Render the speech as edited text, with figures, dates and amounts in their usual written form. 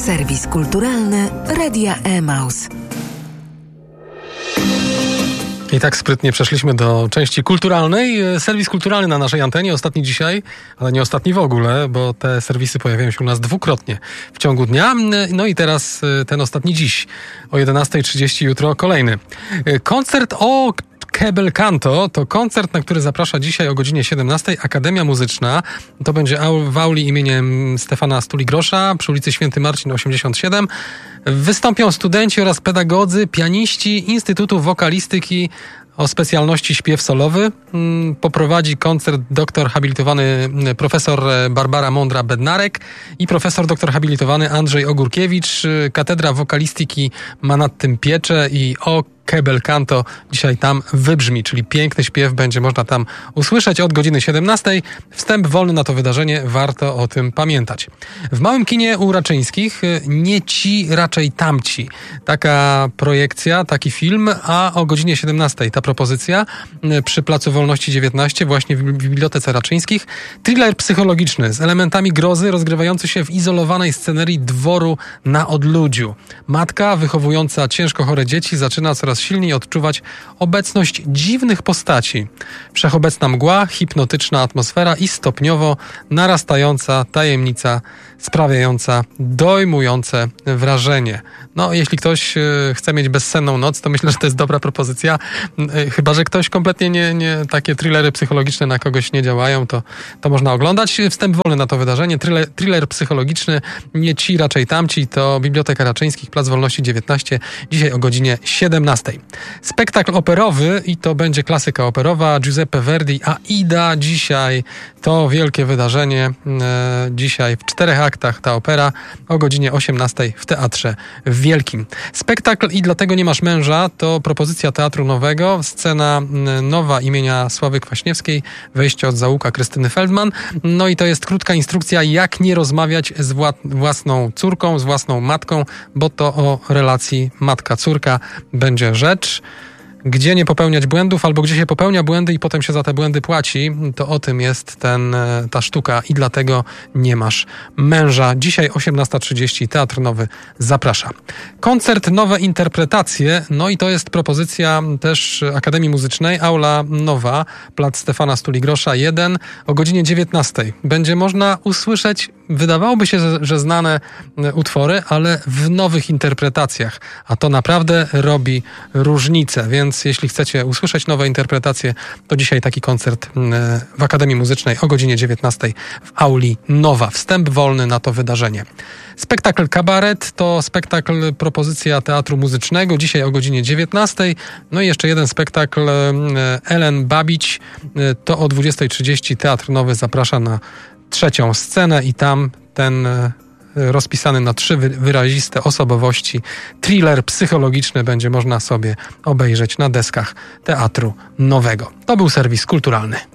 Serwis kulturalny Radia Emaus. I tak sprytnie przeszliśmy do części kulturalnej. Serwis kulturalny na naszej antenie, ostatni dzisiaj, ale nie ostatni w ogóle, bo te serwisy pojawiają się u nas dwukrotnie w ciągu dnia. No i teraz ten ostatni dziś o 11:30, jutro kolejny. Koncert o Kebel Canto to koncert, na który zaprasza dzisiaj o godzinie 17 Akademia Muzyczna. To będzie w auli imieniem Stefana Stuli-Grosza przy ulicy Święty Marcin 87. Wystąpią studenci oraz pedagodzy, pianiści Instytutu Wokalistyki o specjalności śpiew solowy. Poprowadzi koncert doktor habilitowany profesor Barbara Mądra-Bednarek i profesor doktor habilitowany Andrzej Ogórkiewicz. Katedra wokalistyki ma nad tym pieczę i o Kebel Canto dzisiaj tam wybrzmi, czyli piękny śpiew będzie można tam usłyszeć od godziny 17. Wstęp wolny na to wydarzenie, warto o tym pamiętać. W Małym Kinie u Raczyńskich Nie ci, raczej tamci. Taka projekcja, taki film, a o godzinie 17 ta propozycja przy Placu Wolności 19, właśnie w Bibliotece Raczyńskich. Thriller psychologiczny z elementami grozy rozgrywający się w izolowanej scenerii dworu na odludziu. Matka wychowująca ciężko chore dzieci zaczyna coraz silniej odczuwać obecność dziwnych postaci. Wszechobecna mgła, hipnotyczna atmosfera i stopniowo narastająca tajemnica sprawiająca dojmujące wrażenie. No, jeśli ktoś chce mieć bezsenną noc, to myślę, że to jest dobra propozycja. Chyba że ktoś kompletnie nie takie thrillery psychologiczne na kogoś nie działają, to można oglądać. Wstęp wolny na to wydarzenie. Thriller psychologiczny Nie ci, raczej tamci. To Biblioteka Raczyńskich, Plac Wolności 19. Dzisiaj o godzinie 17. Spektakl operowy i to będzie klasyka operowa. Giuseppe Verdi, Aida. Dzisiaj to wielkie wydarzenie. Dzisiaj w 4 aktach ta opera o godzinie 18 w Teatrze Wielkim. Spektakl I dlatego nie masz męża to propozycja Teatru Nowego. Scena nowa imienia Sławy Kwaśniewskiej. Wejście od zaułka Krystyny Feldman. No i to jest krótka instrukcja, jak nie rozmawiać z własną córką, z własną matką, bo to o relacji matka-córka będzie rzecz. Gdzie nie popełniać błędów, albo gdzie się popełnia błędy i potem się za te błędy płaci, to o tym jest ta sztuka I dlatego nie masz męża. Dzisiaj 18:30 Teatr Nowy zaprasza. Koncert Nowe Interpretacje, no i to jest propozycja też Akademii Muzycznej, Aula Nowa, Plac Stefana Stuli-Grosza 1 o godzinie 19. Będzie można usłyszeć, wydawałoby się, że znane utwory, ale w nowych interpretacjach, a to naprawdę robi różnicę, więc jeśli chcecie usłyszeć nowe interpretacje, to dzisiaj taki koncert w Akademii Muzycznej o godzinie 19 w Auli Nowa. Wstęp wolny na to wydarzenie. Spektakl Kabaret to spektakl propozycja Teatru Muzycznego, dzisiaj o godzinie 19. No i jeszcze jeden spektakl Ellen Babić, to o 20:30 Teatr Nowy zaprasza na 3. scenę i tam ten rozpisany na 3 wyraziste osobowości thriller psychologiczny będzie można sobie obejrzeć na deskach Teatru Nowego. To był serwis kulturalny.